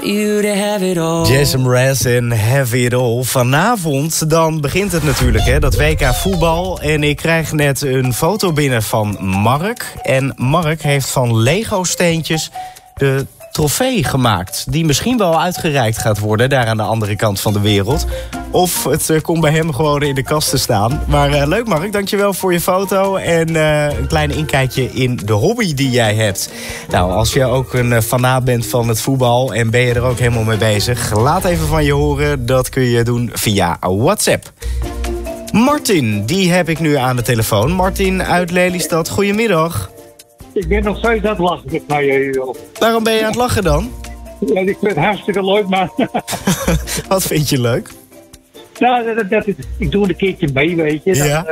You to have it all. Jason Mraz en Have It All. Vanavond dan begint het natuurlijk, hè, dat WK voetbal. En ik krijg net een foto binnen van Mark. En Mark heeft van Lego-steentjes de trofee gemaakt. Die misschien wel uitgereikt gaat worden, daar aan de andere kant van de wereld. Of het komt bij hem gewoon in de kast te staan. Maar leuk Mark, dankjewel voor je foto. En een klein inkijkje in de hobby die jij hebt. Nou, als je ook een fanaat bent van het voetbal en ben je er ook helemaal mee bezig, laat even van je horen. Dat kun je doen via WhatsApp. Martin, die heb ik nu aan de telefoon. Martin uit Lelystad, goedemiddag. Ik ben nog steeds aan het lachen met mij. Waarom ben je aan het lachen dan? Ja, ik vind het hartstikke leuk, maar... Wat vind je leuk? Nou, ik doe een keertje mee, weet je. Ja.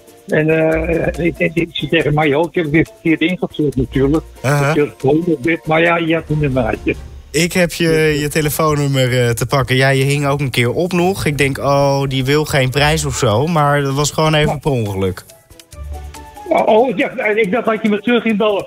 Ik zie tegen mij ook, ik heb weer verkeerd ingevuld natuurlijk. Maar ja, je hebt een nummertje. Ik heb je telefoonnummer te pakken. Ja, je hing ook een keer op nog. Ik denk, oh, die wil geen prijs of zo. Maar dat was gewoon even per ongeluk. Oh, ja, ik dacht dat je me terug ging bellen.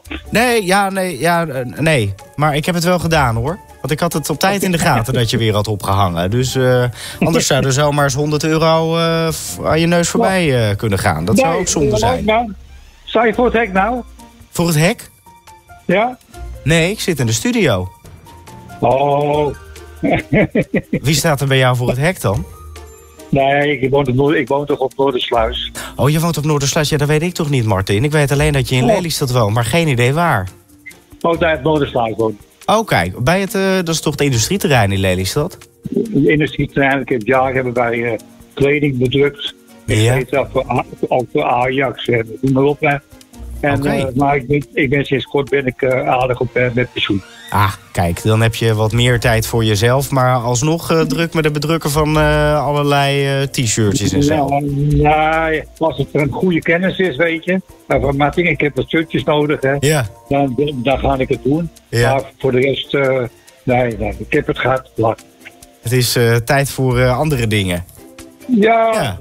Nee. Maar ik heb het wel gedaan, hoor. Want ik had het op tijd in de gaten dat je weer had opgehangen. Dus anders zou er zomaar eens €100 aan je neus voorbij kunnen gaan. Dat zou ook zonde zijn. Sta je voor het hek nou? Voor het hek? Ja? Nee, ik zit in de studio. Oh. Wie staat er bij jou voor het hek dan? Nee, ik woon toch op Noordersluis. Oh, je woont op Noordersluis? Ja, dat weet ik toch niet, Martin. Ik weet alleen dat je in Lelystad woont, maar geen idee waar. Oh, daar op Noordersluis woon. Oh, kijk. Bij het, dat is toch het industrieterrein in Lelystad? Het industrieterrein, ik heb jaren hebben wij kleding bedrukt. Ja. Ook voor Ajax, noem maar op. En, maar ik ben sinds kort aardig met pensioen. Ah, kijk, dan heb je wat meer tijd voor jezelf. Maar alsnog druk met het bedrukken van allerlei t-shirtjes en zo. Nou, als het een goede kennis is, weet je. Maar ik heb wat shirtjes nodig, hè. Ja. Dan ga ik het doen. Ja. Maar voor de rest, nee, ik heb het gehad. Het is tijd voor andere dingen. Ja.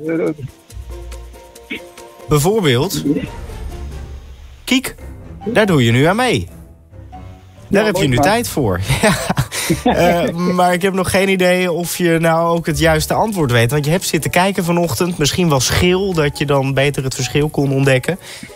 Bijvoorbeeld... Kiek, daar doe je nu aan mee. Daar heb je nu tijd voor. Maar ik heb nog geen idee of je nou ook het juiste antwoord weet. Want je hebt zitten kijken vanochtend. Misschien wel schil, dat je dan beter het verschil kon ontdekken.